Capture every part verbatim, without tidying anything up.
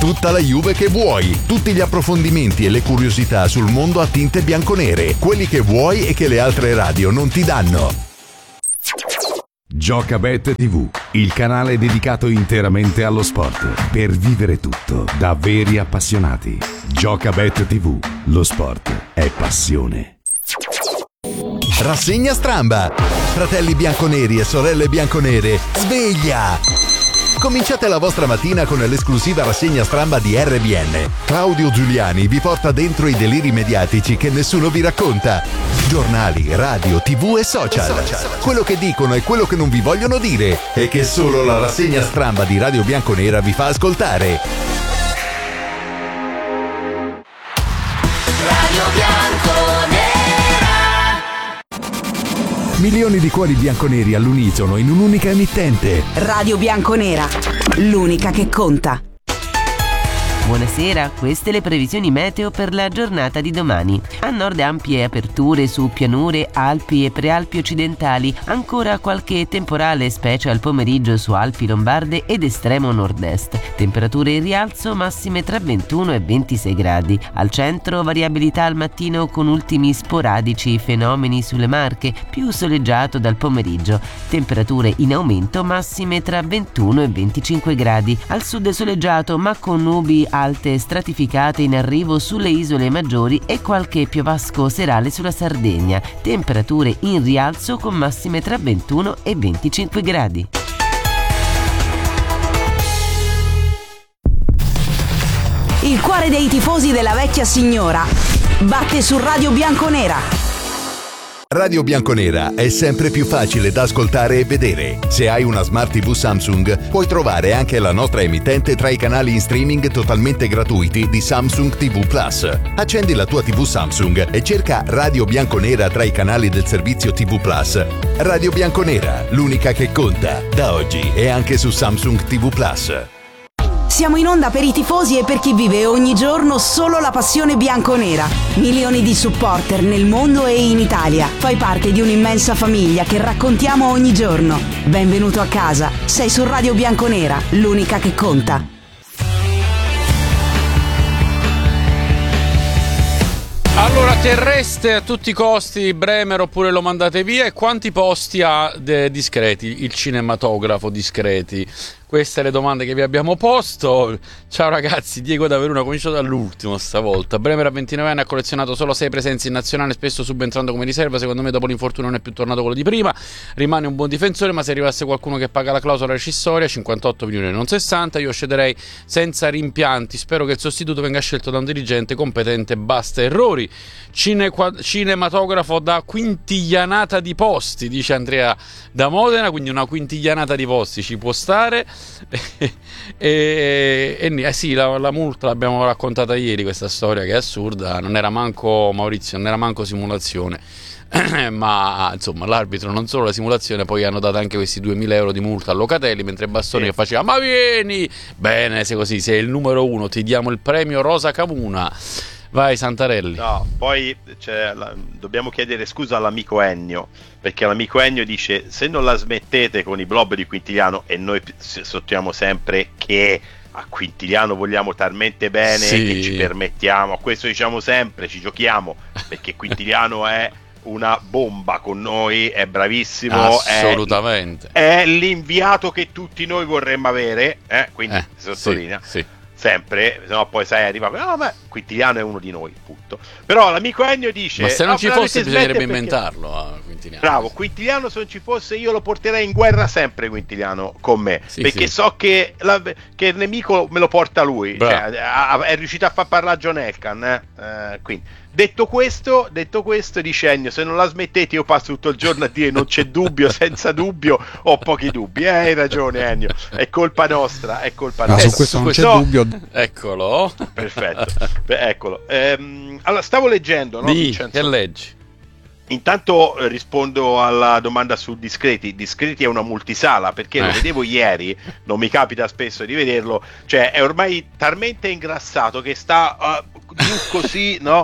tutta la Juve che vuoi, tutti gli approfondimenti e le curiosità sul mondo a tinte bianconere, quelli che vuoi e che le altre radio non ti danno. Giocabet tivù, il canale dedicato interamente allo sport, per vivere tutto da veri appassionati. Giocabet tivù, lo sport è passione. Rassegna Stramba. Fratelli bianconeri e sorelle bianconere, sveglia! Cominciate la vostra mattina con l'esclusiva rassegna Stramba di R B N. Claudio Giuliani vi porta dentro i deliri mediatici che nessuno vi racconta. Giornali, radio, tv e social. Quello che dicono e quello che non vi vogliono dire e che solo la rassegna Stramba di Radio Bianconera vi fa ascoltare. Radio Bianconera. Milioni di cuori bianconeri all'unisono in un'unica emittente. Radio Bianconera, l'unica che conta. Buonasera, queste le previsioni meteo per la giornata di domani. A nord ampie aperture su pianure, Alpi e prealpi occidentali, ancora qualche temporale specie al pomeriggio su Alpi lombarde ed estremo nord-est. Temperature in rialzo massime tra ventuno e ventisei gradi. Al centro variabilità al mattino con ultimi sporadici fenomeni sulle Marche, più soleggiato dal pomeriggio. Temperature in aumento massime tra ventuno e venticinque gradi. Al sud soleggiato ma con nubi alte stratificate in arrivo sulle isole maggiori e qualche piovasco serale sulla Sardegna. Temperature in rialzo con massime tra ventuno e venticinque gradi. Il cuore dei tifosi della vecchia signora batte su Radio Bianconera. Radio Bianconera è sempre più facile da ascoltare e vedere. Se hai una Smart tivù Samsung, puoi trovare anche la nostra emittente tra i canali in streaming totalmente gratuiti di Samsung tivù Plus. Accendi la tua tivù Samsung e cerca Radio Bianconera tra i canali del servizio tivù Plus. Radio Bianconera, l'unica che conta. Da oggi è anche su Samsung tivù Plus. Siamo in onda per i tifosi e per chi vive ogni giorno solo la passione bianconera. Milioni di supporter nel mondo e in Italia. Fai parte di un'immensa famiglia che raccontiamo ogni giorno. Benvenuto a casa. Sei su Radio Bianconera, l'unica che conta. Allora, terreste a tutti i costi Bremer oppure lo mandate via? E quanti posti ha de- discreti, il cinematografo discreti? Queste le domande che vi abbiamo posto. Ciao ragazzi, Diego da Verona, comincio dall'ultimo stavolta. Bremer a ventinove anni ha collezionato solo sei presenze in nazionale, spesso subentrando come riserva. Secondo me dopo l'infortunio non è più tornato quello di prima. Rimane un buon difensore, ma se arrivasse qualcuno che paga la clausola rescissoria, cinquantotto milioni e non sessanta, io scederei senza rimpianti. Spero che il sostituto venga scelto da un dirigente competente, basta errori. Cine- cinematografo da quintiglianata di posti, dice Andrea da Modena, quindi una quintiglianata di posti ci può stare. e, e, e eh sì, la, la multa l'abbiamo raccontata ieri, questa storia che è assurda. Non era manco, Maurizio, non era manco simulazione. Ma insomma l'arbitro non solo la simulazione, poi hanno dato anche questi duemila euro di multa a Locatelli, mentre Bastoni sì. che faceva ma vieni bene, se così sei il numero uno ti diamo il premio Rosa Camuna. Vai Santarelli. No, poi cioè, la, dobbiamo chiedere scusa all'amico Ennio, perché l'amico Ennio dice se non la smettete con i blob di Quintiliano, e noi sottolineiamo sempre che a Quintiliano vogliamo talmente bene sì. che ci permettiamo, a questo diciamo sempre, ci giochiamo, perché Quintiliano è una bomba con noi, è bravissimo, assolutamente, è, è l'inviato che tutti noi vorremmo avere, eh? Quindi eh, sottolinea sì, sì. sempre, se no poi sai arriva no ma Quintiliano è uno di noi, punto. Però l'amico Ennio dice ma se non no, ci fosse bisognerebbe perché... inventarlo a Quintiliano. Bravo, Quintiliano se non ci fosse io lo porterei in guerra sempre Quintiliano con me, sì, perché sì. so che, la, che il nemico me lo porta lui, cioè, è riuscito a far parlare John Elkann, eh? Eh, quindi detto questo, detto questo dice Ennio, se non la smettete io passo tutto il giorno a dire non c'è dubbio, senza dubbio, ho pochi dubbi, eh, hai ragione Ennio, è colpa nostra, è colpa no, nostra. Su questo non c'è no. dubbio. Eccolo. Perfetto, Beh, eccolo. Ehm, allora, stavo leggendo, no, Dì, che leggi? Intanto eh, rispondo alla domanda su Discreti. Discreti è una multisala, perché eh. lo vedevo ieri, non mi capita spesso di vederlo, cioè è ormai talmente ingrassato che sta uh, giù così, no?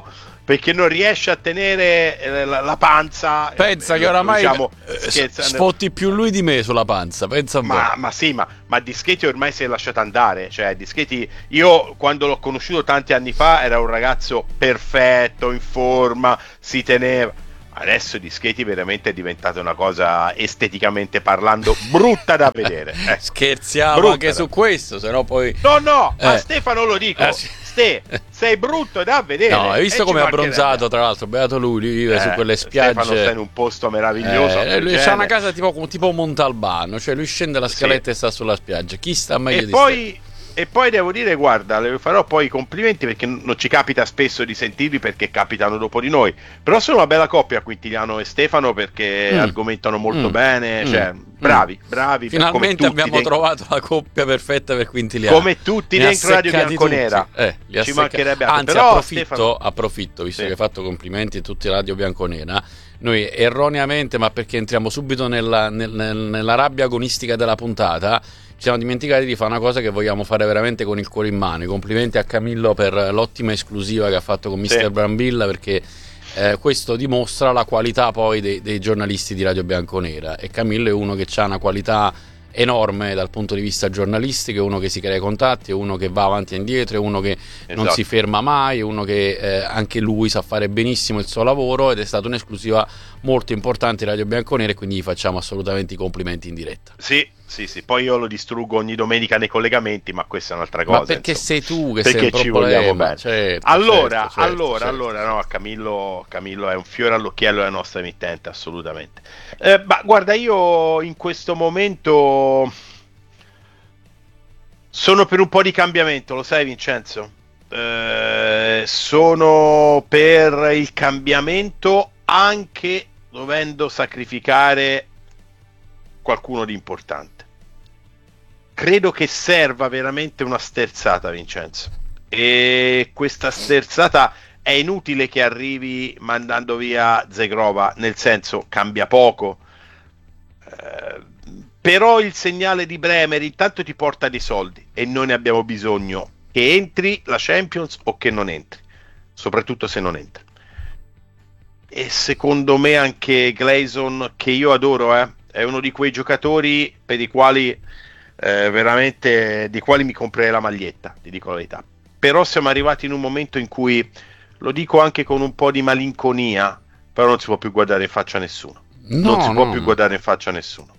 perché non riesce a tenere eh, la, la panza. Pensa eh, che oramai diciamo, eh, sfotti più lui di me sulla panza, pensa un ma, po'. ma sì, ma, ma Dischetti ormai si è lasciato andare, cioè Dischetti, io quando l'ho conosciuto tanti anni fa era un ragazzo perfetto, in forma, si teneva. Adesso Dischetti veramente è diventata una cosa, esteticamente parlando, brutta da vedere. Eh. Scherziamo Brutta anche da... su questo, se no poi... No, no, eh. a Stefano lo dico. Eh, sì. Ste, sei brutto da vedere. No, hai visto come è abbronzato, tra l'altro, beato lui, lui vive eh, su quelle spiagge. Stefano sta in un posto meraviglioso. Eh, lui c'ha una casa tipo, tipo Montalbano, cioè lui scende la scaletta sì. e sta sulla spiaggia. Chi sta meglio e di poi Stefano? E poi devo dire, guarda, le farò poi i complimenti perché non ci capita spesso di sentirli perché capitano dopo di noi. Però sono una bella coppia Quintiliano e Stefano perché mm. argomentano molto mm. bene, cioè mm. bravi, bravi. Finalmente abbiamo dentro... trovato la coppia perfetta per Quintiliano. Come tutti ne dentro Radio Bianconera. Eh, ci mancherebbe altro. Anzi, però, approfitto, Stefano... approfitto, visto sì. che hai fatto complimenti a tutti Radio Bianconera. Noi erroneamente, ma perché entriamo subito nella, nel, nel, nella rabbia agonistica della puntata, ci siamo dimenticati di fare una cosa che vogliamo fare veramente con il cuore in mano. I complimenti a Camillo per l'ottima esclusiva che ha fatto con mister Sì. Brambilla, perché eh, questo dimostra la qualità poi dei, dei giornalisti di Radio Bianconera, e Camillo è uno che ha una qualità enorme dal punto di vista giornalistico, è uno che si crea contatti, è uno che va avanti e indietro, è uno che esatto. non si ferma mai, è uno che eh, anche lui sa fare benissimo il suo lavoro, ed è stata un'esclusiva molto importante di Radio Bianconera, e quindi gli facciamo assolutamente i complimenti in diretta. Sì, sì, sì, poi io lo distruggo ogni domenica nei collegamenti, ma questa è un'altra cosa. Ma perché insomma. sei tu che perché sei un ci problema, vogliamo bene. Certo, allora, certo, certo, allora, certo. allora, no, Camillo, Camillo è un fiore all'occhiello della nostra emittente, assolutamente. Eh, ma guarda, io in questo momento sono per un po' di cambiamento, lo sai Vincenzo? Eh, sono per il cambiamento anche dovendo sacrificare qualcuno di importante. Credo che serva veramente una sterzata, Vincenzo, e questa sterzata è inutile che arrivi mandando via Zegrova, nel senso cambia poco, eh, però il segnale di Bremer intanto ti porta dei soldi e noi ne abbiamo bisogno, che entri la Champions o che non entri, soprattutto se non entri. E secondo me anche Gleason, che io adoro, eh, è uno di quei giocatori per i quali eh, veramente di quali mi comprerei la maglietta, ti dico la verità. Però siamo arrivati in un momento in cui, lo dico anche con un po' di malinconia, però non si può più guardare in faccia a nessuno. No, non si no, può no. più guardare in faccia a nessuno.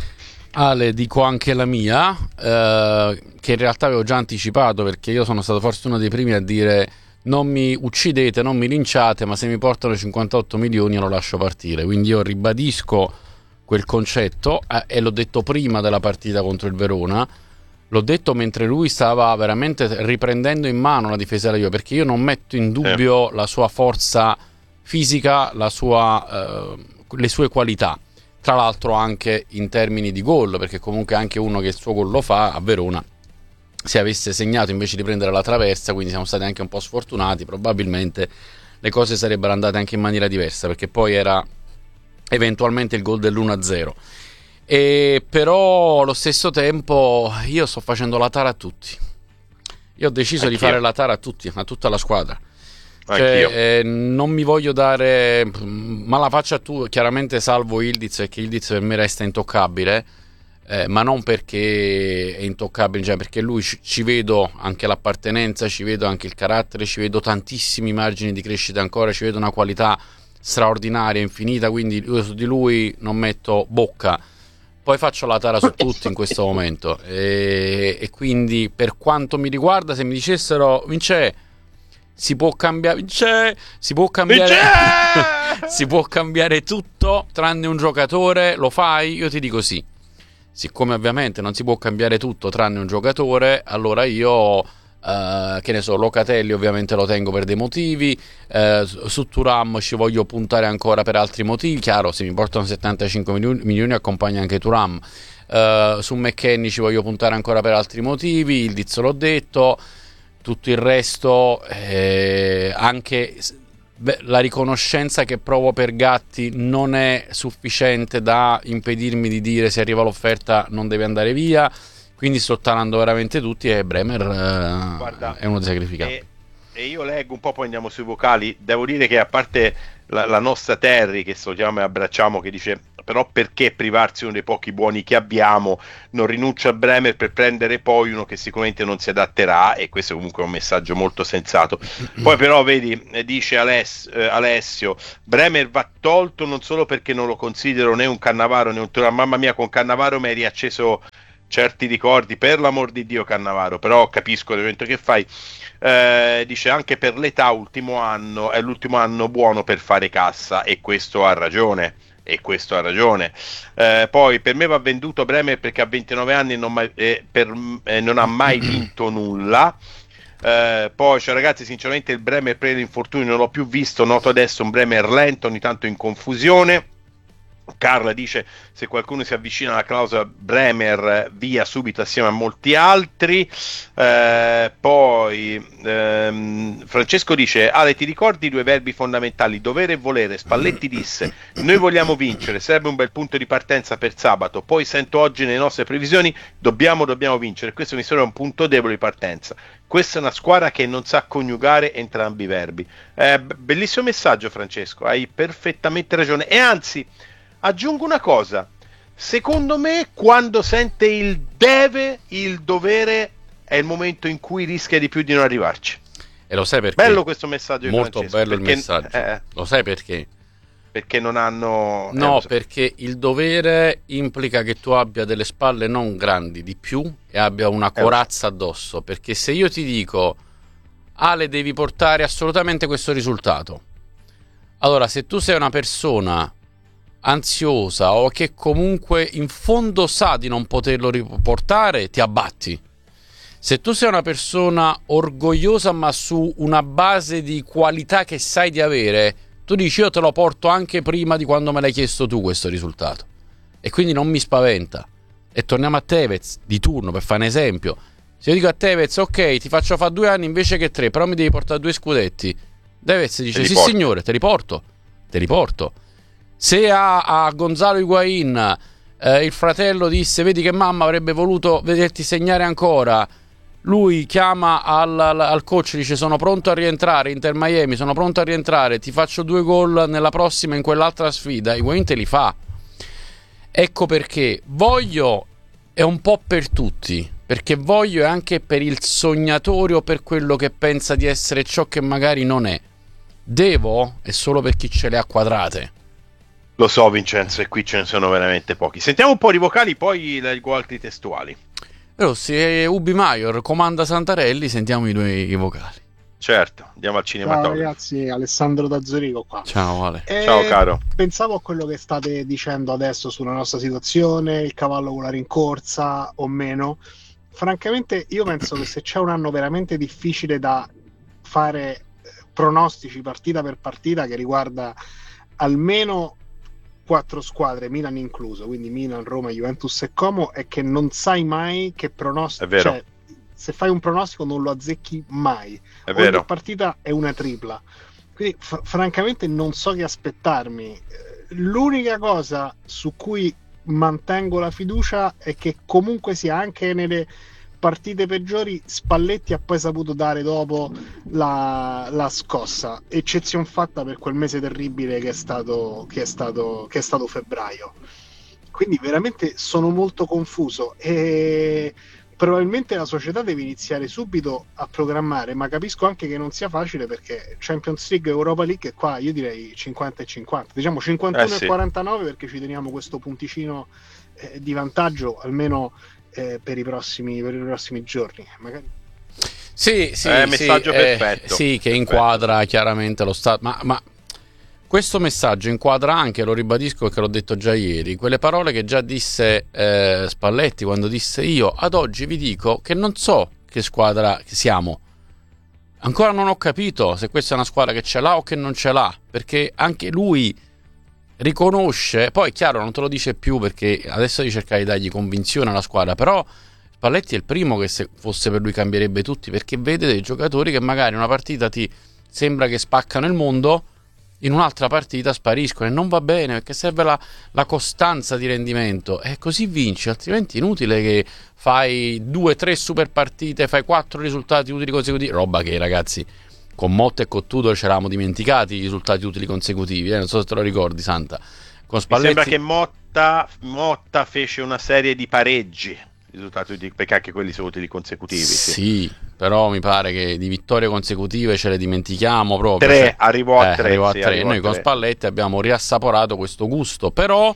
Ale, dico anche la mia, eh, che in realtà avevo già anticipato, perché io sono stato forse uno dei primi a dire: non mi uccidete, non mi linciate, ma se mi portano cinquantotto milioni lo lascio partire. Quindi io ribadisco quel concetto, eh, e l'ho detto prima della partita contro il Verona, l'ho detto mentre lui stava veramente riprendendo in mano la difesa della Juve, perché io non metto in dubbio eh. la sua forza fisica, la sua, eh, le sue qualità, tra l'altro anche in termini di gol, perché comunque anche uno che il suo gol lo fa a Verona, se avesse segnato invece di prendere la traversa, quindi siamo stati anche un po' sfortunati, probabilmente le cose sarebbero andate anche in maniera diversa, perché poi era eventualmente il gol dell'uno a zero. E però allo stesso tempo io sto facendo la tara a tutti, io ho deciso Anch'io. di fare la tara a tutti, a tutta la squadra, cioè, eh, non mi voglio dare, ma la faccia tu, chiaramente salvo Ildiz, perché Ildiz per me resta intoccabile. Eh, ma non perché è intoccabile, cioè perché lui ci, ci vedo anche l'appartenenza, ci vedo anche il carattere, ci vedo tantissimi margini di crescita ancora, ci vedo una qualità straordinaria, infinita, quindi io su di lui non metto bocca. Poi faccio la tara su tutti in questo momento, e, e quindi per quanto mi riguarda, se mi dicessero Vince, si può cambiare Vince, si può cambiare si può cambiare tutto tranne un giocatore, lo fai? Io ti dico sì. Siccome ovviamente non si può cambiare tutto tranne un giocatore, allora io, eh, che ne so, Locatelli ovviamente lo tengo per dei motivi, eh, su Thuram ci voglio puntare ancora per altri motivi, chiaro, se mi portano settantacinque milioni, milioni accompagna anche Thuram, eh, su McKennie ci voglio puntare ancora per altri motivi, il Diz l'ho detto, tutto il resto, eh, anche... Beh, la riconoscenza che provo per Gatti non è sufficiente da impedirmi di dire se arriva l'offerta non deve andare via, quindi sto tarando veramente tutti, e Bremer eh, Guarda, è uno dei sacrificati. E, e io leggo un po', poi andiamo sui vocali. Devo dire che a parte la, la nostra Terry, che salutiamo e abbracciamo, che dice però perché privarsi uno dei pochi buoni che abbiamo, non rinuncio a Bremer per prendere poi uno che sicuramente non si adatterà, e questo è comunque un messaggio molto sensato. Poi però vedi, dice Aless, eh, Alessio, Bremer va tolto non solo perché non lo considero né un Cannavaro né un Thuram. Mamma mia, con Cannavaro mi hai riacceso certi ricordi, per l'amor di Dio Cannavaro, però capisco l'evento che fai. Eh, dice anche per l'età ultimo anno è l'ultimo anno buono per fare cassa, e questo ha ragione, e questo ha ragione. Eh, poi per me va venduto Bremer perché a ventinove anni non, mai, eh, per, eh, non ha mai vinto nulla. Eh, poi cioè, ragazzi, sinceramente il Bremer per l'infortunio non l'ho più visto, noto adesso un Bremer lento, ogni tanto in confusione. Carla dice se qualcuno si avvicina alla clausola Bremer via subito assieme a molti altri. Eh, poi ehm, Francesco dice Ale, ti ricordi i due verbi fondamentali dovere e volere? Spalletti disse noi vogliamo vincere, serve un bel punto di partenza per sabato, poi sento oggi nelle nostre previsioni dobbiamo dobbiamo vincere, questo mi sembra un punto debole di partenza. Questa è una squadra che non sa coniugare entrambi i verbi. Eh, bellissimo messaggio Francesco, hai perfettamente ragione, e anzi aggiungo una cosa, secondo me quando sente il deve, il dovere, è il momento in cui rischia di più di non arrivarci. E lo sai perché? Bello questo messaggio di molto Francesco, bello perché, il messaggio. Eh, lo sai perché? Perché non hanno... No, eh, so. perché il dovere implica che tu abbia delle spalle non grandi di più e abbia una corazza addosso, perché se io ti dico Ale devi portare assolutamente questo risultato, allora se tu sei una persona ansiosa o che comunque in fondo sa di non poterlo riportare, ti abbatti. Se tu sei una persona orgogliosa ma su una base di qualità che sai di avere, tu dici io te lo porto anche prima di quando me l'hai chiesto tu questo risultato, e quindi non mi spaventa. E torniamo a Tevez di turno per fare un esempio. Se io dico a Tevez ok ti faccio fare due anni invece che tre, però mi devi portare due scudetti, Tevez dice sì porto. Signore, te li porto, te li porto. Se a, a Gonzalo Higuain eh, il fratello disse vedi che mamma avrebbe voluto vederti segnare ancora, lui chiama al, al, al coach, dice sono pronto a rientrare, Inter Miami, sono pronto a rientrare, ti faccio due gol nella prossima in quell'altra sfida, Higuain te li fa. Ecco perché voglio è un po' per tutti, perché voglio è anche per il sognatore o per quello che pensa di essere ciò che magari non è. Devo è solo per chi ce le ha quadrate. Lo so Vincenzo, e qui ce ne sono veramente pochi. Sentiamo un po' di vocali, poi leggo altri testuali. Però se Ubi Maior comanda Santarelli, sentiamo i due i vocali. Certo, andiamo al cinematografo. Ciao ragazzi, Alessandro da Zurigo qua. Ciao Ale. E ciao caro. Pensavo a quello che state dicendo adesso sulla nostra situazione, il cavallo con la rincorsa o meno. Francamente io penso che se c'è un anno veramente difficile da fare pronostici partita per partita che riguarda almeno quattro squadre, Milan incluso, quindi Milan, Roma, Juventus e Como, è che non sai mai che pronostico, cioè se fai un pronostico non lo azzecchi mai, è ogni vero. partita è una tripla, quindi f- francamente non so che aspettarmi. L'unica cosa su cui mantengo la fiducia è che comunque sia anche nelle partite peggiori Spalletti ha poi saputo dare dopo la, la scossa, eccezion fatta per quel mese terribile che è stato che è stato che è stato febbraio. Quindi veramente sono molto confuso e probabilmente la società deve iniziare subito a programmare, ma capisco anche che non sia facile perché Champions League, Europa League, qua io direi cinquanta e cinquanta, diciamo cinquantuno eh sì. e quarantanove, perché ci teniamo questo punticino eh, di vantaggio almeno Eh, per i prossimi per i prossimi giorni magari. Sì, sì, eh, sì, messaggio eh, perfetto. Sì, che perfetto. inquadra chiaramente lo stato, ma, ma questo messaggio inquadra anche, lo ribadisco che l'ho detto già ieri, quelle parole che già disse eh, Spalletti quando disse io ad oggi vi dico che non so che squadra siamo, ancora non ho capito se questa è una squadra che ce l'ha o che non ce l'ha, perché anche lui riconosce, poi è chiaro non te lo dice più perché adesso devi cercare di dargli convinzione alla squadra, però Spalletti è il primo che se fosse per lui cambierebbe tutti, perché vede dei giocatori che magari in una partita ti sembra che spaccano il mondo, in un'altra partita spariscono e non va bene perché serve la, la costanza di rendimento e così vinci, altrimenti è inutile che fai due tre super partite, fai quattro risultati utili consecutivi, roba che ragazzi con Motta e con Tudor ci eravamo dimenticati i risultati utili consecutivi, eh? Non so se te lo ricordi, Santa. Con Spalletti... Mi sembra che Motta, Motta fece una serie di pareggi, risultati utili, perché anche quelli sono utili consecutivi. Sì, sì, però mi pare che di vittorie consecutive ce le dimentichiamo proprio. Tre, cioè, arrivò a eh, tre. Arrivò a sì, tre. arrivò Noi a con tre. Spalletti abbiamo riassaporato questo gusto, però,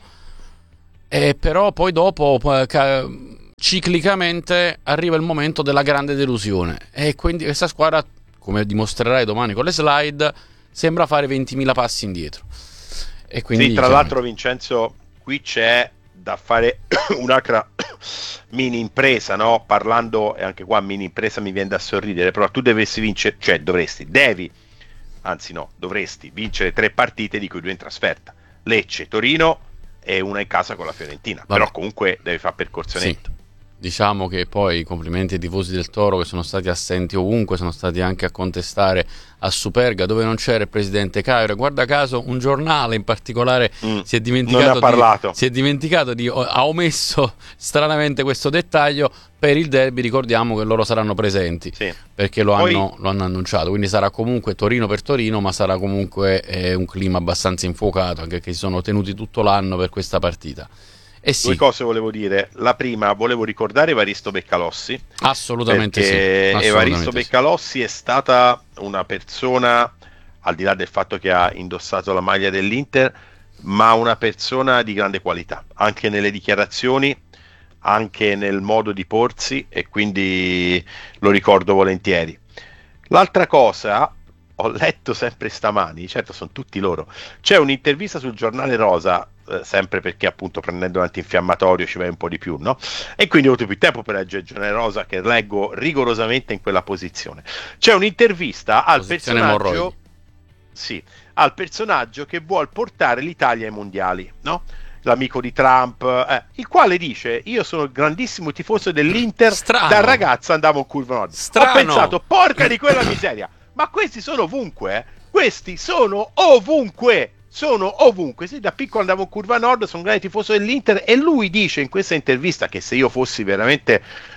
eh, però poi dopo... Ca- ciclicamente arriva il momento della grande delusione e quindi questa squadra, come dimostrerai domani con le slide, sembra fare ventimila passi indietro. E quindi, sì, tra diciamo... l'altro Vincenzo, qui c'è da fare un'altra mini impresa, no? Parlando, e anche qua mini impresa mi viene da sorridere, però tu dovresti vincere, cioè dovresti, devi, anzi no, dovresti vincere tre partite di cui due in trasferta, Lecce, Torino e una in casa con la Fiorentina. Vabbè. Però comunque devi fare percorso netto. Sì. Diciamo che poi i complimenti ai tifosi del Toro, che sono stati assenti ovunque, sono stati anche a contestare a Superga, dove non c'era il presidente Cairo. Guarda caso un giornale in particolare mm, si è dimenticato non ne ha parlato. Di, si è dimenticato di ha omesso stranamente questo dettaglio. Per il derby ricordiamo che loro saranno presenti, sì. perché lo, poi... hanno, lo hanno annunciato, quindi sarà comunque Torino per Torino, ma sarà comunque eh, un clima abbastanza infuocato, anche perché si sono tenuti tutto l'anno per questa partita. Eh sì. Due cose volevo dire. La prima, volevo ricordare Evaristo Beccalossi. Assolutamente sì. Assolutamente Evaristo sì. Beccalossi è stata una persona, al di là del fatto che ha indossato la maglia dell'Inter, ma una persona di grande qualità, anche nelle dichiarazioni, anche nel modo di porsi, e quindi lo ricordo volentieri. L'altra cosa, ho letto sempre stamani, certo sono tutti loro, c'è un'intervista sul giornale Rosa, eh, sempre perché appunto prendendo un antinfiammatorio ci vai un po' di più, no? E quindi ho avuto più tempo per leggere il giornale Rosa, che leggo rigorosamente in quella posizione. C'è un'intervista al posizione personaggio Morroi. Sì, al personaggio che vuol portare l'Italia ai mondiali, no? L'amico di Trump, eh, il quale dice: io sono il grandissimo tifoso dell'Inter, Strano. da ragazza andavo in curva nord. Strano. Ho pensato, porca di quella miseria, ma questi sono ovunque, eh? Questi sono ovunque, sono ovunque. Sì, da piccolo andavo in curva nord, sono un grande tifoso dell'Inter, e lui dice in questa intervista che se io fossi veramente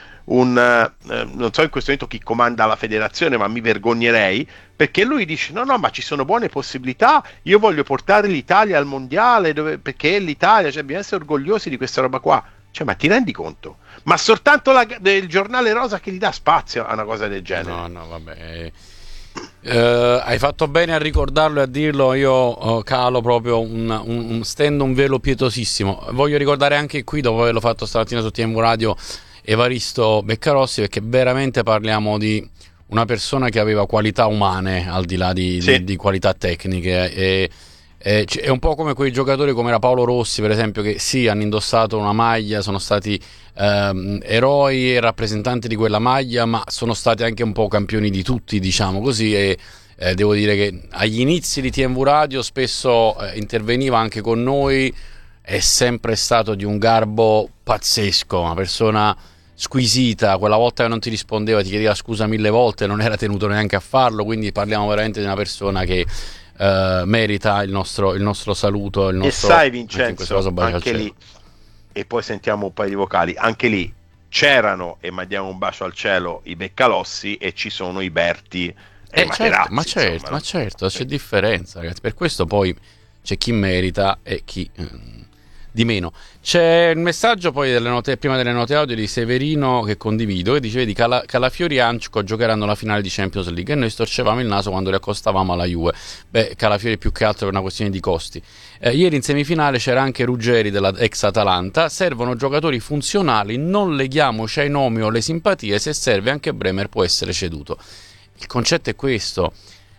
un eh, non so in questo momento chi comanda la federazione, ma mi vergognerei, perché lui dice no no ma ci sono buone possibilità, io voglio portare l'Italia al mondiale, dove, perché l'Italia, cioè, dobbiamo essere orgogliosi di questa roba qua. Cioè, ma ti rendi conto? Ma soltanto la, il giornale Rosa che gli dà spazio a una cosa del genere. No no vabbè, eh, hai fatto bene a ricordarlo e a dirlo. Io eh, calo proprio un, un, un stendo un velo pietosissimo. Voglio ricordare anche qui, dopo averlo fatto stamattina su T M Radio, Evaristo Beccalossi, perché veramente parliamo di una persona che aveva qualità umane al di là di, sì. di, di qualità tecniche, e, e è un po' come quei giocatori come era Paolo Rossi, per esempio, che sì, hanno indossato una maglia, sono stati ehm, eroi e rappresentanti di quella maglia, ma sono stati anche un po' campioni di tutti, diciamo così. E eh, devo dire che agli inizi di T M Radio spesso eh, interveniva anche con noi, è sempre stato di un garbo pazzesco, una persona squisita. Quella volta che non ti rispondeva ti chiedeva scusa mille volte, non era tenuto neanche a farlo, quindi parliamo veramente di una persona che uh, merita il nostro, il nostro saluto, il nostro, e sai Vincenzo, anche, anche lì, e poi sentiamo un paio di vocali, anche lì c'erano, e mandiamo un bacio al cielo, i Beccalossi, e ci sono i Berti e eh, i certo, Materazzi, ma certo, insomma, ma certo, c'è differenza, ragazzi. Per questo poi c'è chi merita e chi eh, di meno. C'è il messaggio poi delle note, prima delle note audio, di Severino, che condivido, che dice: vedi, Cala, Calafiori e Ančko giocheranno la finale di Champions League e noi storcevamo il naso quando li accostavamo alla Juve. Beh, Calafiori più che altro per una questione di costi. Eh, ieri in semifinale c'era anche Ruggeri della ex Atalanta. Servono giocatori funzionali, non leghiamoci ai nomi o alle simpatie, se serve anche Bremer può essere ceduto. Il concetto è questo.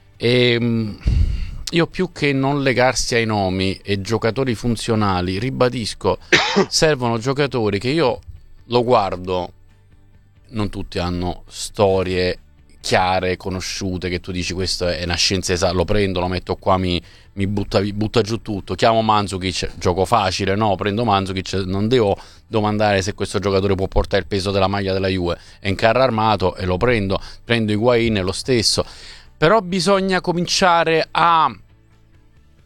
E mh, io, più che non legarsi ai nomi e giocatori funzionali, ribadisco, servono giocatori che io lo guardo, non tutti hanno storie chiare, conosciute, che tu dici questa è una scienza esatta, lo prendo, lo metto qua, mi, mi butta, butta giù tutto, chiamo Mandzukic, gioco facile, no, prendo Mandzukic, non devo domandare se questo giocatore può portare il peso della maglia della Juve, è in carro armato e lo prendo, prendo Higuain, è lo stesso. Però bisogna cominciare a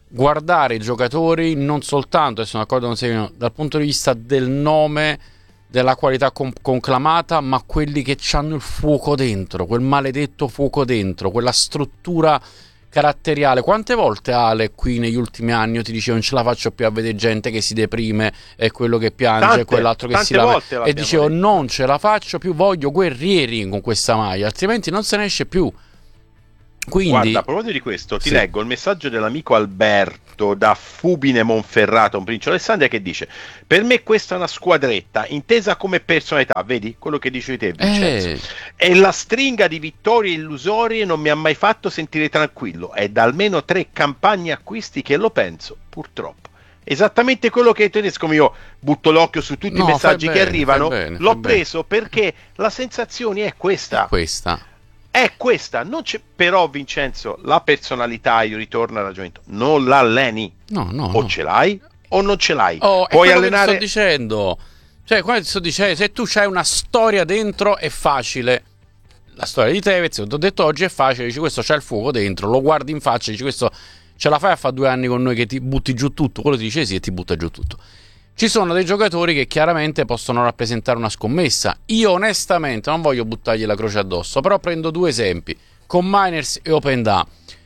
guardare i giocatori non soltanto, e sono d'accordo con Serino, dal punto di vista del nome, della qualità con- conclamata, ma quelli che hanno il fuoco dentro, quel maledetto fuoco dentro, quella struttura caratteriale. Quante volte, Ale, qui negli ultimi anni io ti dicevo non ce la faccio più a vedere gente che si deprime e quello che piange tante, e quell'altro che si lamenta, e dicevo detto. non ce la faccio più, voglio guerrieri con questa maglia, altrimenti non se ne esce più. Quindi, guarda, a proposito di questo, ti sì. leggo il messaggio dell'amico Alberto da Fubine Monferrato, un Principe Alessandria, che dice: per me questa è una squadretta intesa come personalità, vedi quello che dicevi te, Vincenzo, eh. e la stringa di vittorie illusorie non mi ha mai fatto sentire tranquillo, è da almeno tre campagne acquisti che lo penso, purtroppo. Esattamente quello che hai detto, come io butto l'occhio su tutti no, i messaggi che bene, arrivano, bene, l'ho preso bene. Perché la sensazione è questa. È questa. È questa, non c'è, però Vincenzo, la personalità, io ritorno al ragionamento, non la alleni, no, no, o no. ce l'hai o non ce l'hai. Oh, puoi è allenare. Che ti sto dicendo, cioè, qua ti sto dicendo, se tu c'hai una storia dentro è facile. La storia di Tevez, ti ho detto oggi, è facile, dici questo c'ha il fuoco dentro, lo guardi in faccia, dici questo ce la fai a fare due anni con noi che ti butti giù tutto, quello ti dice sì e ti butta giù tutto. Ci sono dei giocatori che chiaramente possono rappresentare una scommessa. Io onestamente non voglio buttargli la croce addosso, però prendo due esempi, con Miners e Openda.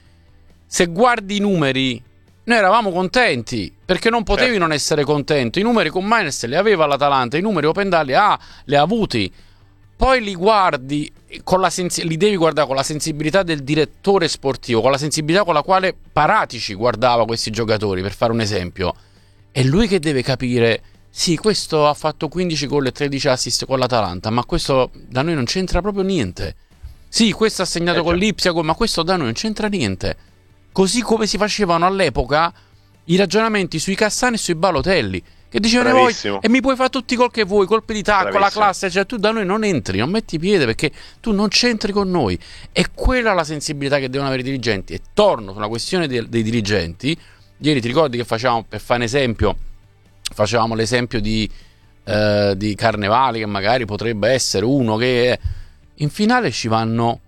Se guardi i numeri, noi eravamo contenti, perché non potevi certo. non essere contento. I numeri con Miners li aveva l'Atalanta, i numeri Openda li ha, li ha avuti. Poi li guardi, con la sensi- li devi guardare con la sensibilità del direttore sportivo, con la sensibilità con la quale Paratici guardava questi giocatori, per fare un esempio. È lui che deve capire, sì, questo ha fatto quindici gol e tredici assist con l'Atalanta, ma questo da noi non c'entra proprio niente. Sì, questo ha segnato eh con l'Ipsia, ma questo da noi non c'entra niente. Così come si facevano all'epoca i ragionamenti sui Cassani e sui Balotelli, che dicevano voi, e mi puoi fare tutti i gol che vuoi, colpi di tacco, la classe, cioè tu da noi non entri, non metti piede perché tu non c'entri con noi. È quella la sensibilità che devono avere i dirigenti. E torno su una questione dei, dei dirigenti. Ieri ti ricordi che facevamo, per fare un esempio, facevamo l'esempio di, eh, di Carnevali, che magari potrebbe essere uno che in finale ci vanno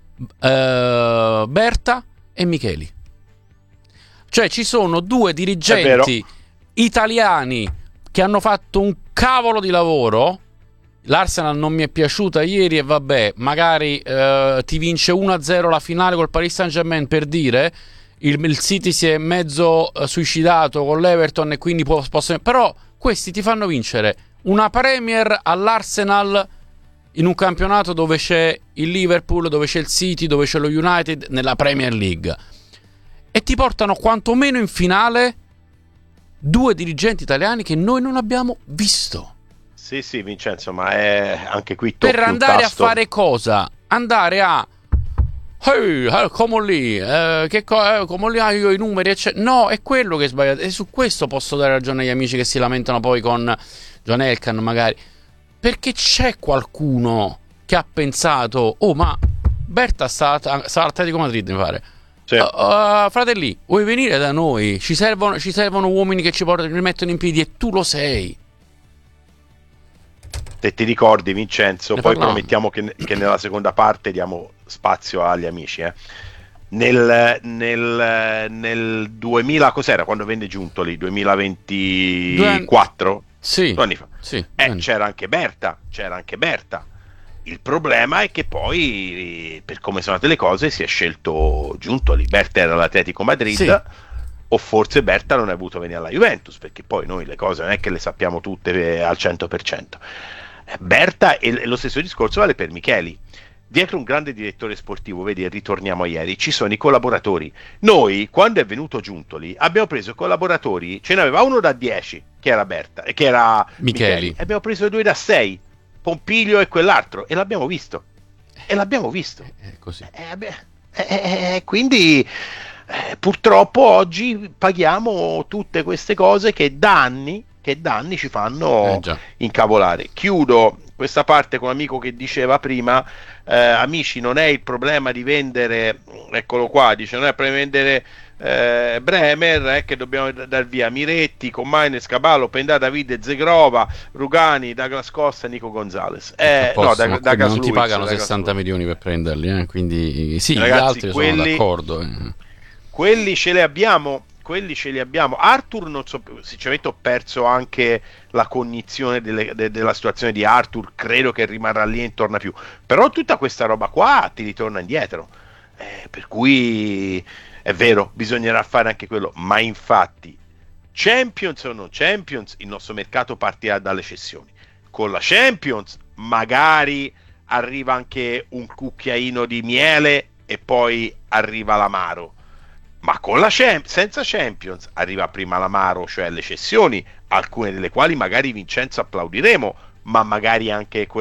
eh, Berta e Micheli. Cioè ci sono due dirigenti italiani che hanno fatto un cavolo di lavoro. L'Arsenal non mi è piaciuta ieri e vabbè, magari eh, ti vince uno a zero la finale col Paris Saint-Germain, per dire. Il, il City si è mezzo uh, suicidato con l'Everton e quindi può, possono... Però questi ti fanno vincere una Premier all'Arsenal in un campionato dove c'è il Liverpool, dove c'è il City, dove c'è lo United nella Premier League, e ti portano quantomeno in finale due dirigenti italiani che noi non abbiamo visto. Sì, sì, Vincenzo, ma è anche qui per andare a fare cosa? Andare a Ehi, hey, come lì, eh, che co- eh, come lì ah, io i numeri, eccetera. No, è quello che è sbagliato. E su questo posso dare ragione agli amici che si lamentano poi con John Elkann, magari. Perché c'è qualcuno che ha pensato, oh, ma Berta sta, sta all'Atletico Madrid, mi pare. Sì. Uh, uh, fratelli, vuoi venire da noi? Ci servono, ci servono uomini che ci portano, ci mettono in piedi, e tu lo sei. Se ti ricordi, Vincenzo, ne poi parliamo. Promettiamo che, che nella seconda parte diamo spazio agli amici. Eh. Nel, nel, nel duemila, cos'era quando venne Giuntoli? duemilaventiquattro? Due... Sì. Due anni fa. Sì, eh, c'era anche Berta, c'era anche Berta. Il problema è che poi, per come sono andate le cose, si è scelto Giuntoli. Berta era l'Atletico Madrid. Sì. O forse Berta non è voluto venire alla Juventus, perché poi noi le cose non è che le sappiamo tutte al cento per cento. Berta, e lo stesso discorso vale per Micheli. Dietro un grande direttore sportivo, vedi, ritorniamo a ieri, ci sono i collaboratori. Noi, quando è venuto Giuntoli, abbiamo preso collaboratori, ce n'aveva uno da dieci, che era Berta, che era Micheli, Micheli. Abbiamo preso due da sei, Pompiglio e quell'altro, e l'abbiamo visto. E l'abbiamo visto. È così. Eh, beh, eh, eh, quindi eh, purtroppo oggi paghiamo tutte queste cose che da anni che da anni ci fanno eh, incavolare. Chiudo questa parte con un amico che diceva prima, eh, amici, non è il problema di vendere, eccolo qua, dice, non è il problema di vendere eh, Bremer, è che dobbiamo dar via Miretti, Comaines, Caballo, Pendà, Davide, Zegrova, Rugani, Douglas Costa, Nico Gonzalez. Eh, no, da, da non Luiz, ti pagano da sessanta milioni per prenderli, eh? Quindi sì, ragazzi, gli altri quelli, sono d'accordo. Eh. Quelli ce li abbiamo, quelli ce li abbiamo. Arthur, non so, sinceramente ho perso anche la cognizione delle, de, della situazione di Arthur, credo che rimarrà lì e non torna più, però tutta questa roba qua ti ritorna indietro, eh, per cui è vero, bisognerà fare anche quello, ma infatti Champions o non Champions, il nostro mercato partirà dalle cessioni. Con la Champions magari arriva anche un cucchiaino di miele e poi arriva l'amaro, ma con la Champ- senza Champions arriva prima l'amaro, cioè le cessioni, alcune delle quali magari Vincenzo applaudiremo, ma magari anche quelle